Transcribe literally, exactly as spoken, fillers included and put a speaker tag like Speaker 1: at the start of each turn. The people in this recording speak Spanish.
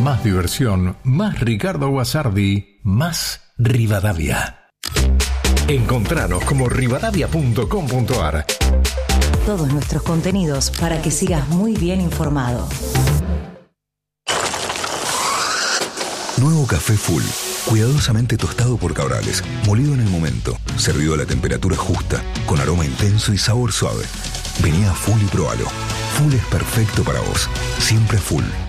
Speaker 1: Más diversión, más Ricardo Guasardi, más Rivadavia. Encontranos como rivadavia punto com punto ar.
Speaker 2: Todos nuestros contenidos para que sigas muy bien informado.
Speaker 3: Nuevo café Full, cuidadosamente tostado por Cabrales, molido en el momento, servido a la temperatura justa, con aroma intenso y sabor suave. Vení a Full y probalo. Full es perfecto para vos, siempre Full.